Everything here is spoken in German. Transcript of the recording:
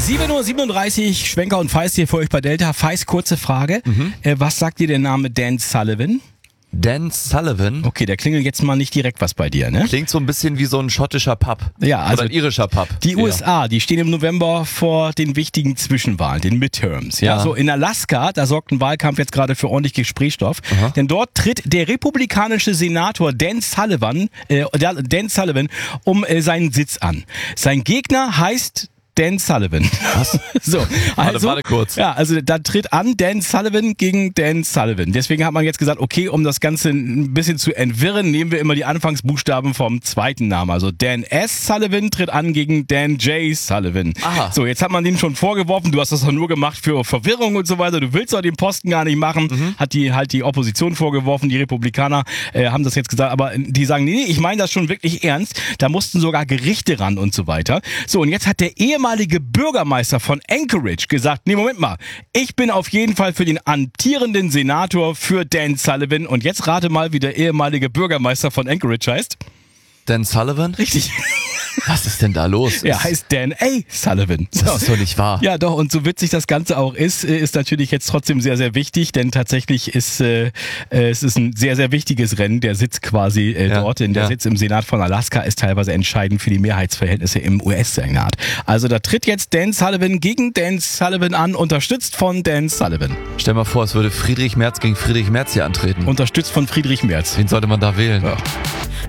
7:37 Uhr, Schwenker und Feist hier für euch bei Delta. Feist, kurze Frage. Was sagt dir der Name Dan Sullivan? Dan Sullivan? Okay, der klingelt jetzt mal nicht direkt was bei dir, ne? Klingt so ein bisschen wie so ein schottischer Pub. Ja, also oder ein irischer Pub. Die USA, die stehen im November vor den wichtigen Zwischenwahlen, den Midterms. Ja, so in Alaska, da sorgt ein Wahlkampf jetzt gerade für ordentlich Gesprächsstoff. Denn dort tritt der republikanische Senator Dan Sullivan um seinen Sitz an. Sein Gegner heißt Dan Sullivan. Was? So, also, warte kurz. Ja, also da tritt an Dan Sullivan gegen Dan Sullivan. Deswegen hat man jetzt gesagt, okay, um das Ganze ein bisschen zu entwirren, nehmen wir immer die Anfangsbuchstaben vom zweiten Namen. Also Dan S. Sullivan tritt an gegen Dan J. Sullivan. Aha. So, jetzt hat man den schon vorgeworfen, du hast das doch nur gemacht für Verwirrung und so weiter, du willst doch den Posten gar nicht machen. Hat die Opposition vorgeworfen, die Republikaner haben das jetzt gesagt, aber die sagen, nee, ich meine das schon wirklich ernst. Da mussten sogar Gerichte ran und so weiter. So, und jetzt hat der ehemalige Bürgermeister von Anchorage gesagt, nee, Moment mal, ich bin auf jeden Fall für den amtierenden Senator für Dan Sullivan. Und jetzt rate mal, wie der ehemalige Bürgermeister von Anchorage heißt. Dan Sullivan? Richtig. Was ist denn da los? Er heißt Dan A. Sullivan. So. Das ist doch nicht wahr. Ja, doch, und so witzig das Ganze auch ist natürlich jetzt trotzdem sehr, sehr wichtig, denn tatsächlich es ist ein sehr, sehr wichtiges Rennen, der Sitz quasi dort, denn der Sitz im Senat von Alaska ist teilweise entscheidend für die Mehrheitsverhältnisse im US-Senat. Also da tritt jetzt Dan Sullivan gegen Dan Sullivan an, unterstützt von Dan Sullivan. Stell mal vor, es würde Friedrich Merz gegen Friedrich Merz hier antreten. Unterstützt von Friedrich Merz. Wen sollte man da wählen? Ja.